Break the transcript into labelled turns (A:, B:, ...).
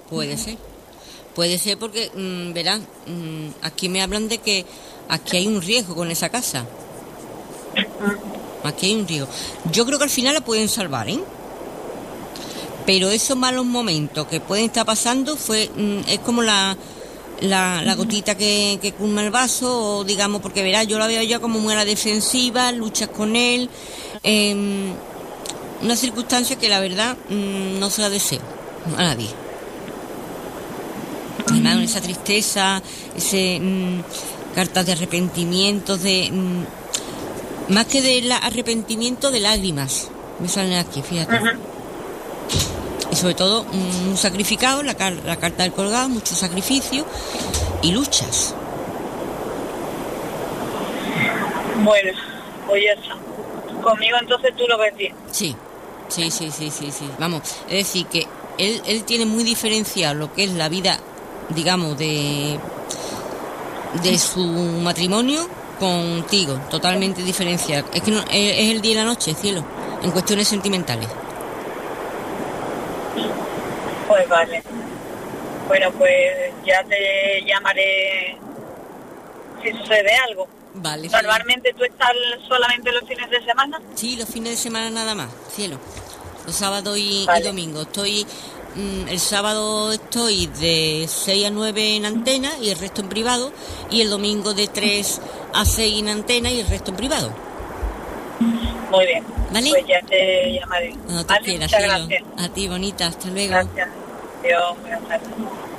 A: Puede ser. Puede ser porque, verán, aquí me hablan de que aquí hay un riesgo con esa casa. Aquí hay un riesgo. Yo creo que al final la pueden salvar, ¿eh? Pero esos malos momentos que pueden estar pasando es como la gotita que culma el vaso, o digamos, porque verás, yo la veo ya como muy a la defensiva, luchas con él, una circunstancia que la verdad no se la deseo a nadie. Además, esa tristeza, cartas de arrepentimientos, más que de arrepentimiento, de lágrimas me salen aquí, fíjate. Y sobre todo un sacrificado, la carta del colgado, mucho sacrificio y luchas.
B: Bueno, pues ya está. Conmigo entonces tú lo ves bien.
A: Sí. Vamos, es decir, que él tiene muy diferenciado lo que es la vida, digamos, de su matrimonio contigo, totalmente diferenciado. Es que no, es el día y la noche, cielo, en cuestiones sentimentales.
B: Pues vale. Bueno, pues ya te llamaré si sucede algo.
A: Vale.
B: ¿Normalmente tú estás solamente los fines de semana?
A: Sí, los fines de semana nada más, cielo. Los sábados y domingos. El sábado estoy de 6 a 9 en antena y el resto en privado. Y el domingo de 3 a 6 en antena y el resto en privado.
B: Muy bien.
A: ¿Vale?
B: Pues ya te llamaré.
A: Cuando te quieras,
B: muchas
A: cielo.
B: gracias.
A: A ti, bonita. Hasta luego.
B: Gracias. Adiós. Buenas tardes.